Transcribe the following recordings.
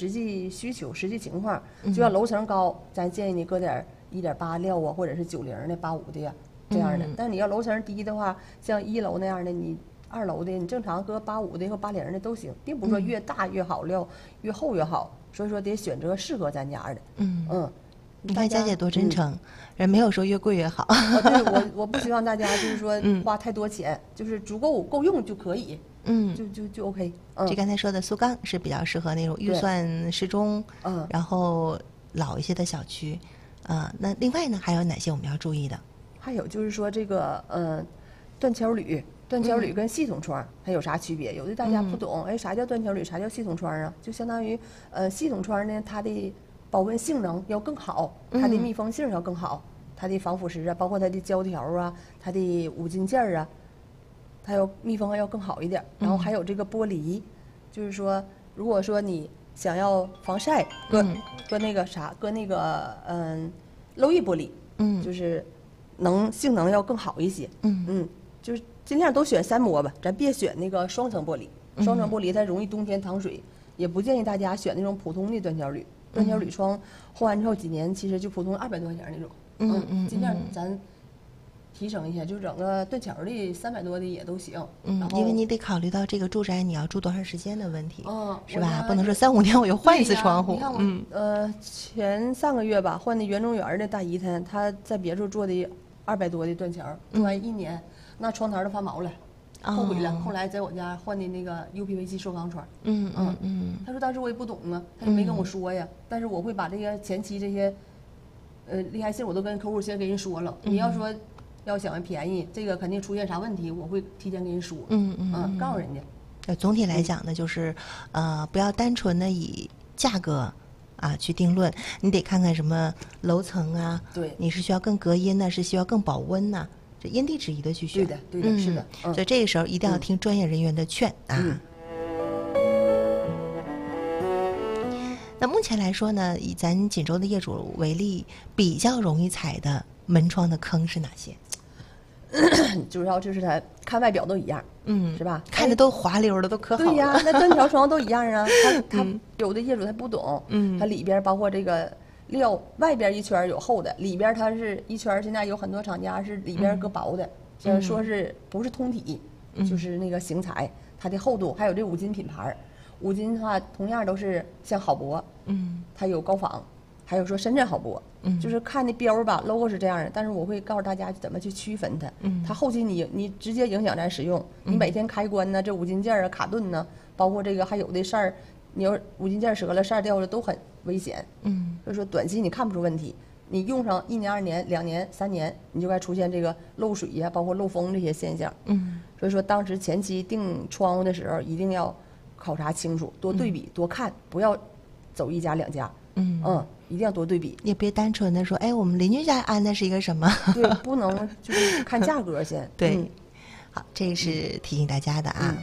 实际需求、实际情况。就像楼层高，咱建议你搁点1.86啊，或者是90的、85的呀这样的。但是你要楼层低的话，像1楼那样的，你2楼的，你正常搁85的和80的都行，并不是说越大越好，料越厚越好。所以说得选择适合咱家的。 你看佳姐多真诚，人没有说越贵越好。 对，我不希望大家就是说花太多钱，就是够用就可以。就 OK。 这刚才说的苏钢是比较适合那种预算适中，然后老一些的小区。那另外呢，还有哪些我们要注意的？ 还有就是说这个断桥铝跟系统窗它有啥区别？有的大家不懂，啥叫断桥铝，啥叫系统窗啊？就相当于系统窗呢，它的保温性能要更好，它的密封性要更好，它的防腐蚀啊，包括它的胶条啊，它的五金件啊，它要密封要更好一点。然后还有这个玻璃，就是说，如果说你想要防晒，搁那个漏液玻璃，就是性能要更好一些。就是尽量都选3膜吧，咱别选那个双层玻璃。双层玻璃它容易冬天淌水，也不建议大家选那种普通的断桥铝。断桥铝窗换完之后几年，其实就普通200多块钱那种。尽量咱提升一下，就整个断桥的300多的也都行。 因为你得考虑到这个住宅你要住多长时间的问题，是吧？不能说3、5年我又换一次窗户。 你看我前3个月吧，换的园中园的大姨她在别处做的200多的断桥，做完1年，那窗台都发毛了。后悔了，后来在我家换的那个 UPVC 塑钢窗。他说当时我也不懂啊，他就没跟我说呀。但是我会把这个前期这些厉害性我都跟客户先跟人说了。你要说要想便宜，这个肯定出现啥问题，我会提前跟人说。告诉人家。 总体来讲呢，就是不要单纯的以价格去定论，你得看看什么楼层啊， 对， 你是需要更隔音呢，是需要更保温呢？这因地制宜的去选。 对的，是的。 所以这个时候一定要听专业人员的劝啊。那目前来说呢，以咱锦州的业主为例，比较容易踩的门窗的坑是哪些？ 主要就是它看外表都一样，是吧？ 看着都滑溜的，都可好了。 对呀，那断条窗都一样啊。他有的业主他不懂，他里边包括这个料，外边一圈有厚的，里边它是一圈。现在有很多厂家是里边搁薄的，就是说是不是通体，就是那个型材，它的厚度，还有这五金品牌。五金的话，同样都是像好博，它有高仿，还有说深圳好博，就是看那标吧 ，logo 是这样的，但是我会告诉大家怎么去区分它。它后期你直接影响咱使用，你每天开关呢，这五金件啊、卡顿呢，包括这个还有的事儿，你要五金件折了、扇掉了都很危险。所以说短期你看不出问题，你用上1年、2年、2年、3年，你就该出现这个漏水呀，包括漏风这些现象。所以说当时前期订窗户的时候，一定要考察清楚，多对比、多看，不要走1家2家。一定要多对比， 也别单纯的说，我们邻居家安的是一个什么？ 对，不能就是看价格先。 对，好，这是提醒大家的啊。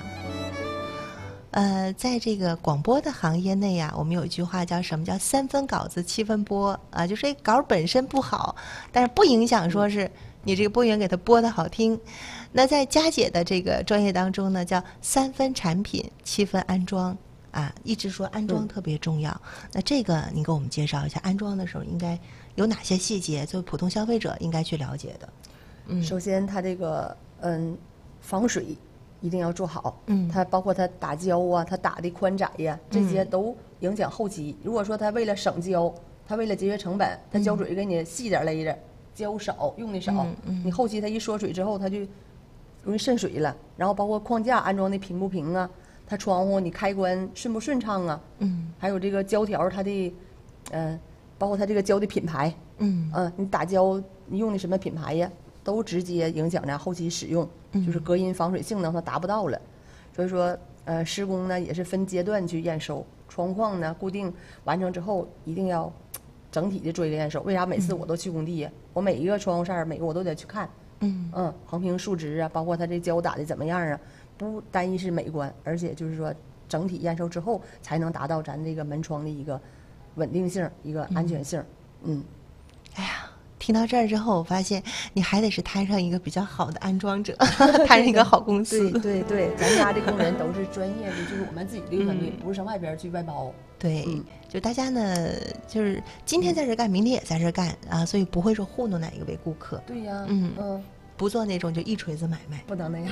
在这个广播的行业内啊，我们有一句话叫什么？叫3分稿子7分播啊，就是稿本身不好，但是不影响说是你这个播员给他播的好听。那在佳姐的这个专业当中呢，叫3分产品7分安装。一直说安装特别重要，那这个您给我们介绍一下，安装的时候应该有哪些细节，作为普通消费者应该去了解的？ 首先它这个防水一定要做好，它包括它打胶啊，它打的宽窄呀，这些都影响后期。如果说它为了省胶，它为了节约成本，它胶水给你细点勒着，胶少用的少，你后期它一缩水之后，它就容易渗水了。然后包括框架安装的平不平啊。它窗户你开关顺不顺畅啊？还有这个胶条它的，包括它这个胶的品牌，你打胶你用的什么品牌呀，都直接影响咱后期使用，就是隔音防水性能它达不到了。所以说，施工呢也是分阶段去验收，窗框呢固定完成之后一定要整体的做一个验收。为啥每次我都去工地呀？我每一个窗户扇每个我都得去看，横平竖直啊，包括它这胶打的怎么样啊。不单一是美观，而且就是说整体验收之后，才能达到咱这个门窗的一个稳定性、一个安全性。 哎呀，听到这儿之后，我发现你还得是摊上一个比较好的安装者，摊上一个好公司。 对，咱家的工人都是专业的，就是我们自己的团队，不是上外边去外包。 对，就大家呢，就是今天在这干，明天也在这干啊，所以不会说糊弄哪一位顾客。 对呀， 不做那种就一锤子买卖， 不能那样。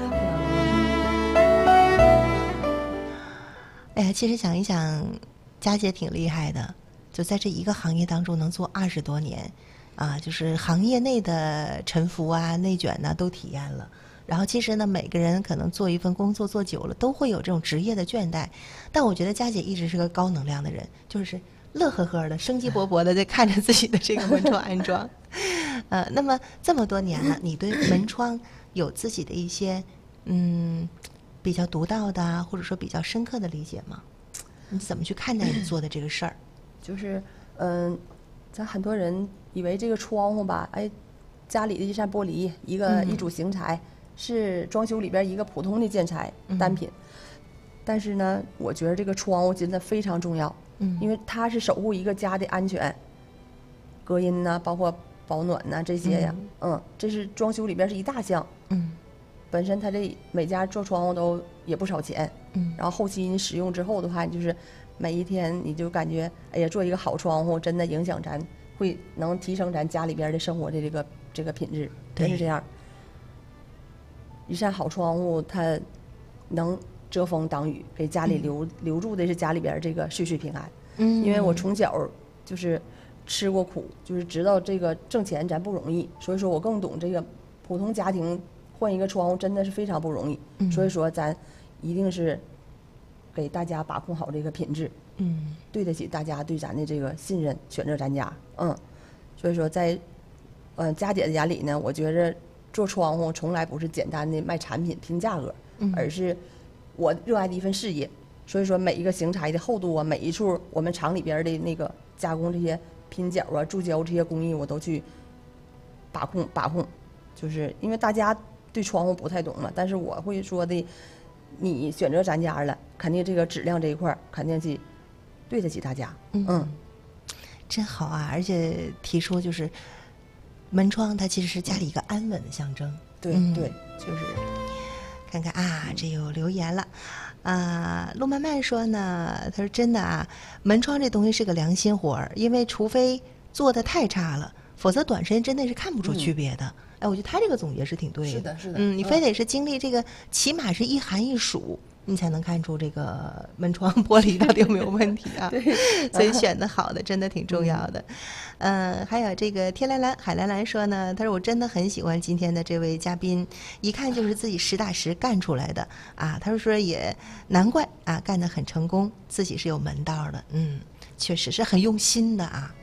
哎呀，其实想一想，佳姐挺厉害的，就在这一个行业当中能做20多年，啊，就是行业内的沉浮啊、内卷呐、都体验了。然后其实呢，每个人可能做一份工作做久了，都会有这种职业的倦怠。但我觉得佳姐一直是个高能量的人，就是乐呵呵的、生机勃勃的在看着自己的这个门窗安装。那么这么多年了，你对门窗有自己的一些比较独到的，或者说比较深刻的理解吗？你怎么去看待你做的这个事儿？ 就是咱很多人以为这个窗户吧，哎，家里的一扇玻璃，一组型材，是装修里边一个普通的建材单品。但是呢，我觉得这个窗户真的非常重要，因为它是守护一个家的安全、隔音呐，包括保暖呐这些呀，这是装修里边是一大项。本身它这每家做窗户都也不少钱，然后后期你使用之后的话，你就是每一天你就感觉，哎呀，做一个好窗户真的影响咱，会能提升咱家里边的生活的这个品质，真是这样。一扇好窗户，它能遮风挡雨，给家里留住的是家里边这个岁岁平安。因为我从小就是吃过苦，就是知道这个挣钱咱不容易，所以说我更懂这个普通家庭换一个窗户真的是非常不容易。所以说咱一定是给大家把控好这个品质，对得起大家对咱的这个信任，选择咱家。所以说在佳姐的眼里呢，我觉着做窗户从来不是简单的卖产品拼价格，而是我热爱的一份事业。所以说每一个型材的厚度啊，每一处我们厂里边的那个加工这些拼角啊、注胶这些工艺，我都去把控。就是因为大家对窗户不太懂嘛，但是我会说的，你选择咱家了，肯定这个质量这一块肯定是对得起大家。 真好啊！而且提出就是门窗，它其实是家里一个安稳的象征。 对，就是看看啊，这有留言了。陆漫漫说呢，他说真的啊，门窗这东西是个良心活儿，因为除非做的太差了，否则短时间之内是看不出区别的。哎，我觉得他这个总结是挺对的。 是的。 你非得是经历这个，起码是一寒一暑，你才能看出这个门窗玻璃到底有没有问题啊。 对， 所以选的好的真的挺重要的。还有这个天蓝蓝海蓝蓝说呢，他说我真的很喜欢今天的这位嘉宾，一看就是自己实打实干出来的啊。他说也难怪啊，干得很成功，自己是有门道的。确实是很用心的啊。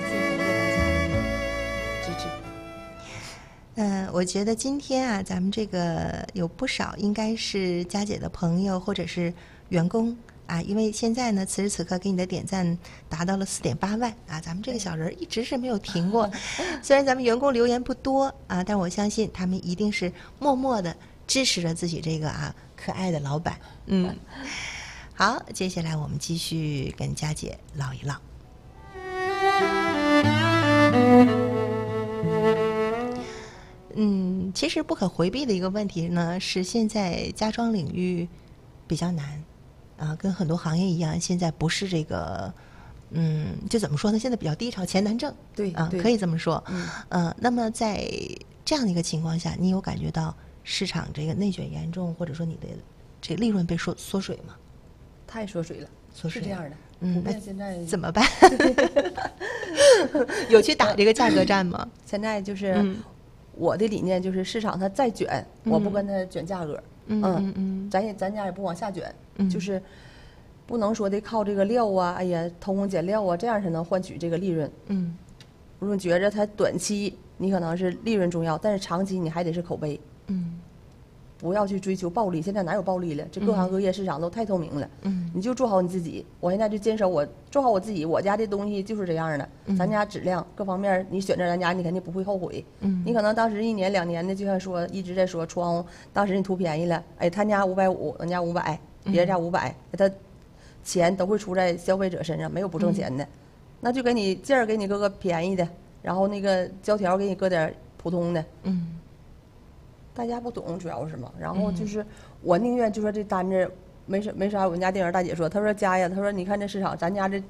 我觉得今天啊，咱们这个有不少应该是佳姐的朋友或者是员工啊，因为现在呢，此时此刻给你的点赞达到了4.8万啊，咱们这个小人一直是没有停过。虽然咱们员工留言不多啊，但我相信他们一定是默默的支持着自己这个可爱的老板。好，接下来我们继续跟佳姐唠一唠。其实不可回避的一个问题呢，是现在家装领域比较难啊，跟很多行业一样，现在不是这个，就怎么说呢？现在比较低潮，钱难挣， 对啊，可以这么说。那么在这样的一个情况下，你有感觉到市场这个内卷严重，或者说你的这利润被缩水吗？ 太缩水了， 缩水是这样的。 那现在怎么办？有去打这个价格战吗？ 现在就是我的理念就是市场它再卷，我不跟它卷价格。咱家也不往下卷，就是不能说的靠这个料啊，哎呀偷工减料啊，这样才能换取这个利润。如果觉着它短期你可能是利润重要，但是长期你还得是口碑。不要去追求暴利，现在哪有暴利了？这各行各业市场都太透明了。你就做好你自己。我现在就坚守我做好我自己，我家的东西就是这样的。咱家质量各方面，你选择咱家，你肯定不会后悔。你可能当时1年2年的，就像说一直在说窗户，当时你图便宜了，哎，他家550，人家500，别人家500，他钱都会出在消费者身上，没有不挣钱的。那就给你件儿给你搁个便宜的，然后那个胶条给你搁点普通的。大家不懂主要是嘛，然后就是我宁愿就说这单子没啥。我们家电影大姐说，她说家呀，她说你看这市场，咱家这